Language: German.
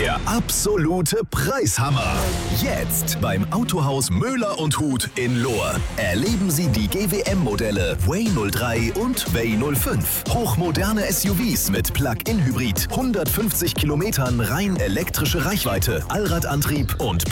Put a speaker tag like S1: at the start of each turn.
S1: Der absolute Preishammer. Jetzt beim Autohaus Möller und Huth in Lohr. Erleben Sie die GWM-Modelle Way 03 und Way 05. Hochmoderne SUVs mit Plug-in-Hybrid, 150 Kilometern rein elektrische Reichweite, Allradantrieb und